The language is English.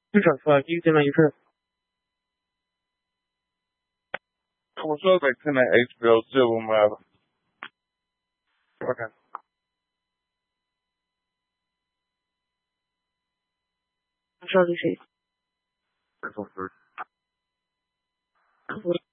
You can make sure. Como solo que tiene HBO Silver, okay. Charlie Sheen. That's all first.